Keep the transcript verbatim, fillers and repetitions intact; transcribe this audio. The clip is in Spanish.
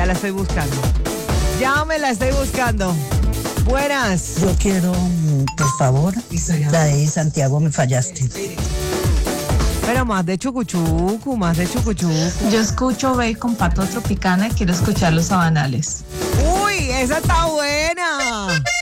ya la estoy buscando. Ya me la estoy buscando. Buenas. Yo quiero, por favor, la de Santiago Me Fallaste. Pero más de chucuchucu, más de chucuchucu. Yo escucho Ve con Pato Tropicana y quiero escuchar Los Sabanales. Uy, esa está buena.